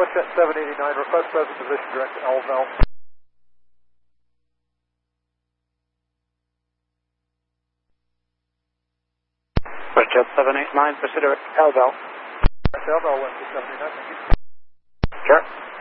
WestJet 789, request present position direct to Elvel. WestJet 789, proceed to Elvel. Elvel, WestJet 789, thank you. Sure.